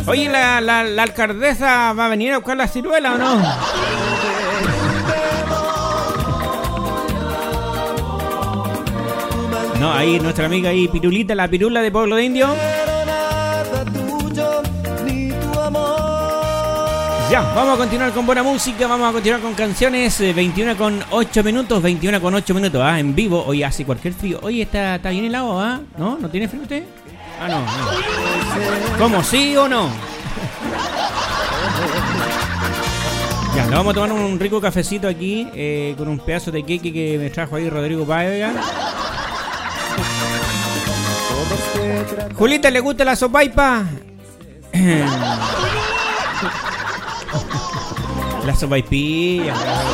Oye, ¿la alcaldesa va a venir a buscar la ciruela o no? No, ahí nuestra amiga ahí, Pirulita, la pirula de Pueblo de Indio. Ya, vamos a continuar con buena música, vamos a continuar con canciones. 21 con 8 minutos, en vivo. Hoy hace cualquier frío. Oye, está bien helado, ¿ah? ¿No? ¿No tiene frío usted? Ah, no. ¿Cómo, sí o no? Ya, nos vamos a tomar un rico cafecito aquí, con un pedazo de queque que me trajo ahí Rodrigo Paiva. Julita, ¿le gusta la sopaipa? La sopaipilla.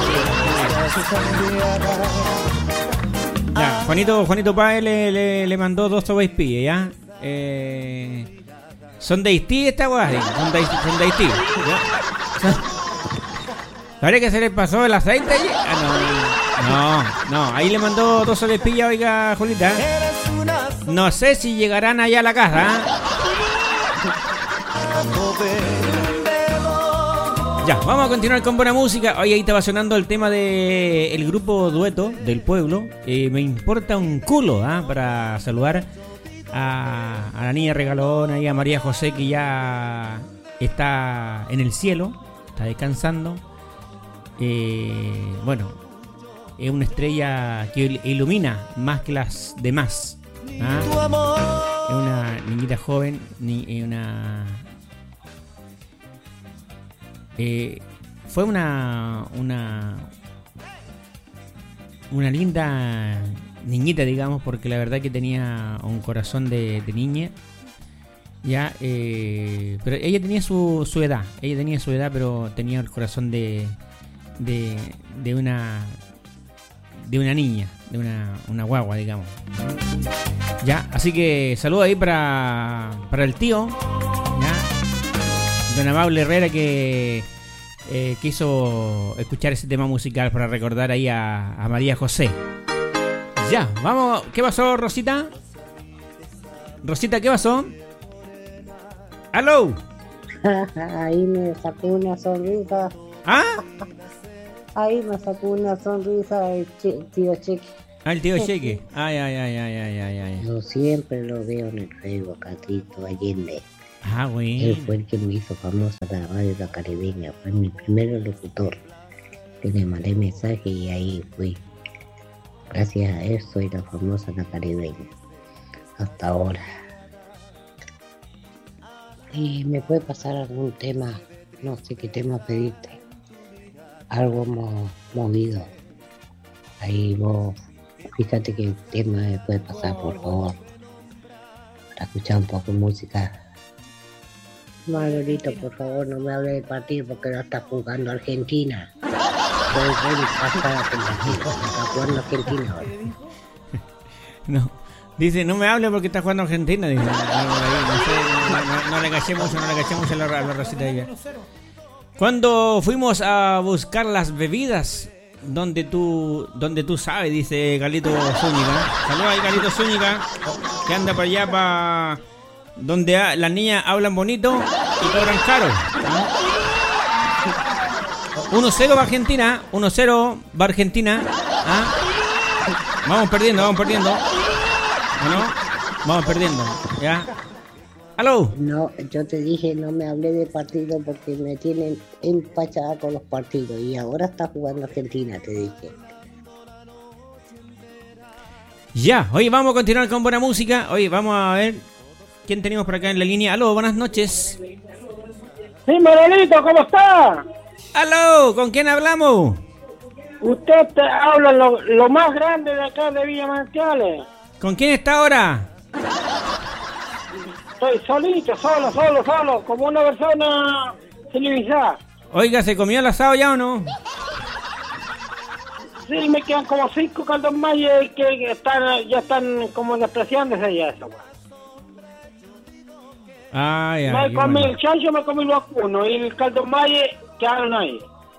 Ya, Juanito Páez le mandó 2 sopaipillas, ¿ya? Son de Haití esta guay. Son de Haití. ¿Parece que se le pasó el aceite allí? No. Ahí le mandó 2 sopaipillas, oiga, Julita. No sé si llegarán allá a la casa, ¿eh? Ya, vamos a continuar con buena música. Hoy ahí estaba sonando el tema de el grupo Dueto del Pueblo. Me importa un culo, ¿eh? Para saludar a la niña regalona y a María José, que ya está en el cielo, está descansando. Bueno, es una estrella que ilumina más que las demás. ¿Ah? Es una niñita joven, fue una linda niñita, digamos, porque la verdad que tenía un corazón de niña, ya, pero ella tenía su edad, pero tenía el corazón de una niña, de una guagua, digamos. Ya, así que saludo ahí para el tío, ya, don Amable Herrera, que quiso escuchar ese tema musical para recordar ahí a María José. Ya, vamos. ¿Qué pasó, Rosita? Rosita, ¿qué pasó? ¡Aló! Ahí me sacó una sonrisa. ¿Ah? Ahí me sacó una sonrisa el tío Cheque. Ah, el tío Cheque. Ay. Yo siempre lo veo en el Facebook, Catito Allende. Ah, güey. Él fue el que me hizo famosa la radio La Caribeña. Fue mi primer locutor. Que le mandé mensaje y ahí fui. Gracias a él soy la famosa La Caribeña. Hasta ahora. Y me puede pasar algún tema. No sé qué tema pediste. Algo movido. Ahí vos, fíjate qué tema me puede pasar, por favor. Para escuchar un poco de música. Manolito, por favor, no me hable de partido porque no está jugando Argentina. Está jugando Argentina ahora. No. Dice, no me hable porque está jugando Argentina. Dice, no le agachemos a la receta de ella. Cuando fuimos a buscar las bebidas, donde tú sabes, dice Galito Zúñiga. Saludos ahí, Galito Zúñiga, que anda para allá, para donde las niñas hablan bonito y cobran caro. 1-0 va Argentina, 1-0 va Argentina. ¿Ah? Vamos perdiendo. ¿O no? Vamos perdiendo, ¿ya? ¿Aló? No, yo te dije, no me hablé de partido porque me tienen empachada con los partidos y ahora está jugando Argentina, te dije. Ya, hoy vamos a continuar con buena música. Hoy vamos a ver quién tenemos por acá en la línea. Aló, buenas noches. Sí, Manolito, ¿cómo está? Aló, ¿con quién hablamos? Usted habla lo más grande de acá de Villa Manantiales. ¿Con quién está ahora? Estoy solito, solo, como una persona civilizada. Oiga, ¿se comió el asado ya o no? Sí, me quedan como 5 caldos más que ya están como despreciándose ya eso. Me comí el chancho, me comí los vacunos y el caldo malle quedaron ahí.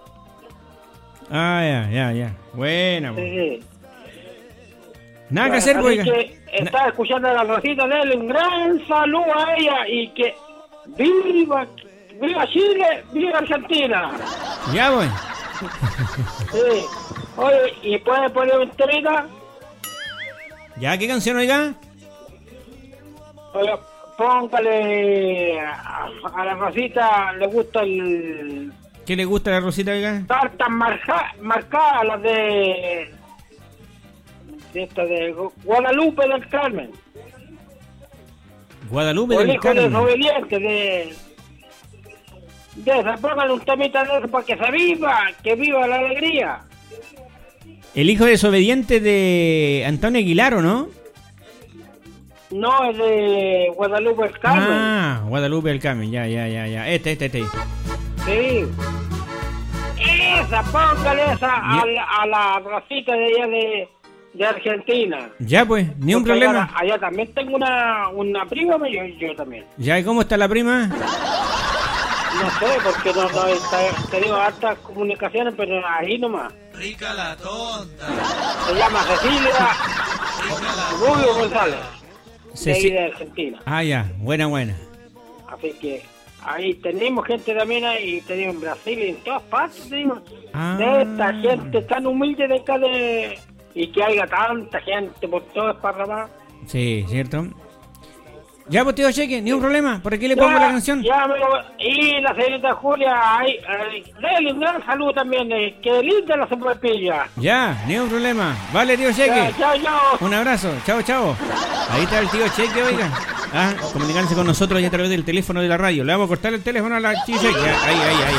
Ya. Buena. Sí. Nada que hacer, así oiga. Que estaba escuchando a la Rosita de él, un gran saludo a ella y que ¡Viva! ¡Viva Chile! ¡Viva Argentina! Ya, voy. Sí. Oye, ¿y puede poner un temita? ¿Ya qué canción, oiga? Oiga, póngale a la Rosita, le gusta el... ¿Qué le gusta a la Rosita, oiga? Tartas marcadas, las de esta de Guadalupe del Carmen. Guadalupe O el del hijo Carmen. desobediente de esa, póngale un temita de eso para que se viva, que viva la alegría. El hijo desobediente de Antonio Aguilar, ¿o no? No, es de Guadalupe del Carmen. Ah, Guadalupe del Carmen, ya. Este. Sí. Esa, póngale esa a la Rosita de allá de Argentina. Ya, pues, ni un Porque problema. Allá también tengo una prima, yo también. Ya, ¿y cómo está la prima? No sé, porque no tenido hartas comunicaciones, pero ahí nomás. Rica la tonta. Se llama Cecilia Rubio González, de ahí de Argentina. Ah, ya, buena. Así que ahí tenemos gente también, ahí tenemos en Brasil y en todas partes, tenemos de esta gente tan humilde de acá y que haya tanta gente por todo Esparramado. Sí, cierto. Ya, pues, tío Cheque, ni un problema. Por aquí le pongo la canción. Y la señorita Julia, dale un gran saludo también, que linda la sopaipilla. Ya, ni un problema. Vale, tío Cheque. Chao. Un abrazo. Chao. Ahí está el tío Cheque, oiga. Comunicarse con nosotros ya a través del teléfono de la radio. Le vamos a cortar el teléfono a la tío Cheque. Ahí.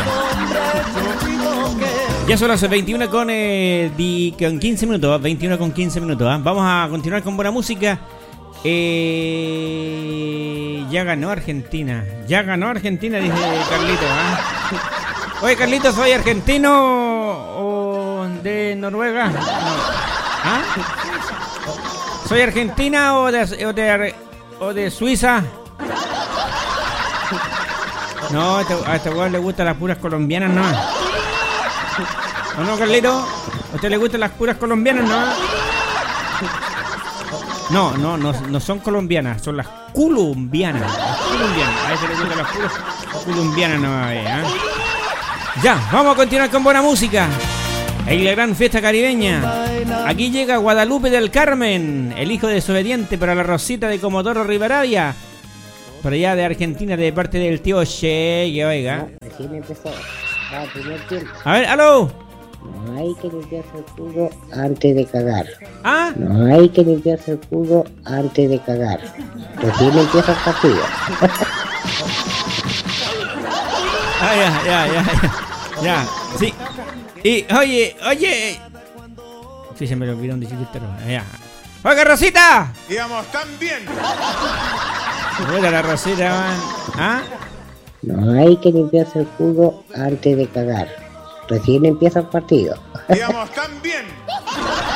Ya son las 21 con 15 minutos. 21 con 15 minutos. Vamos a continuar con buena música. Ya ganó Argentina, dice Carlito. Oye, Carlito, ¿soy argentino o de Noruega? No. ¿Soy argentina o de Suiza? No, a este weón le gustan las puras colombianas, ¿no? ¿O no, Carlito? ¿A usted le gustan las puras colombianas, no? No son colombianas, son las colombianas. A ese le gustan las puras colombianas, no. Ya, vamos a continuar con buena música. En la gran fiesta caribeña. Aquí llega Guadalupe del Carmen, el hijo desobediente para la Rosita de Comodoro Rivadavia. Por allá de Argentina, de parte del tío Che, oiga. Recién empezó. Primer tiempo. A ver, aló. No hay que limpiarse el culo antes de cagar. No hay que limpiarse el culo antes de cagar. Recién empieza el partido. Ya, sí. Y, oye. Sí, se me lo olvidó un distrito. Ya. ¡Oiga, Rosita! Íbamos tan bien. Buena la Rosita, man. No hay que limpiarse el culo antes de cagar. Recién empieza el partido. Íbamos tan bien.